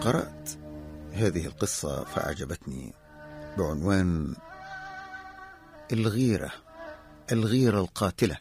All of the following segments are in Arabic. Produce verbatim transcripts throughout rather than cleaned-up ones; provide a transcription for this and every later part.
قرأت هذه القصة فأعجبتني بعنوان الغيرة الغيرة القاتلة.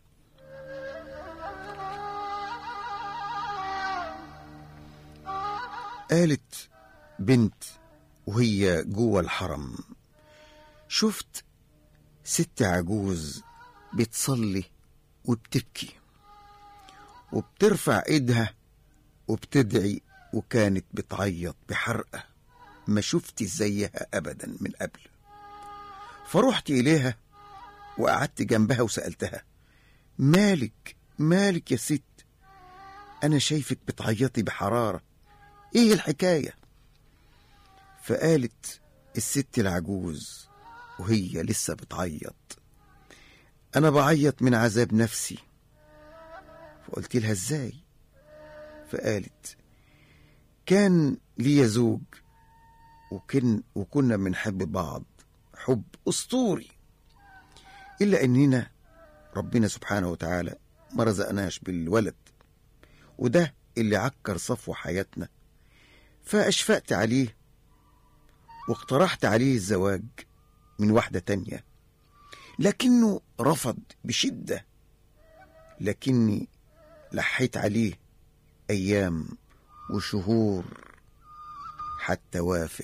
قالت بنت وهي جوه الحرم: شفت ست عجوز بتصلي وبتبكي وبترفع ايدها وبتدعي، وكانت بتعيط بحرقة ما شفت زيها أبدا من قبل. فرحت إليها وقعدت جنبها وسألتها: مالك مالك يا ست؟ أنا شايفك بتعيطي بحرارة، إيه الحكاية؟ فقالت الست العجوز وهي لسه بتعيط: أنا بعيط من عذاب نفسي. فقلت لها: إزاي؟ فقالت: كان لي زوج وكن وكنا بنحب بعض حب أسطوري، إلا أننا ربنا سبحانه وتعالى ما رزقناش بالولد، وده اللي عكر صفو حياتنا. فأشفقت عليه واقترحت عليه الزواج من واحدة تانية، لكنه رفض بشدة، لكني لحيت عليه أيام وشهور حتى وافق.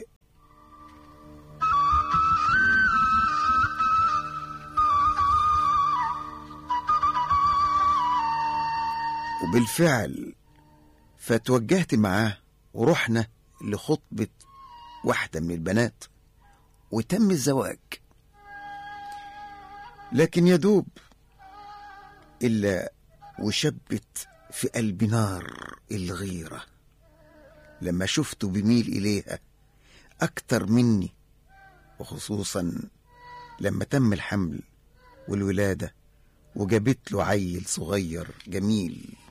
وبالفعل فتوجهت معاه ورحنا لخطبة واحدة من البنات وتم الزواج. لكن يدوب إلا وشبت في قلبي نار الغيرة لما شفته بميل إليها أكتر مني، وخصوصا لما تم الحمل والولادة وجابت له عيل صغير جميل.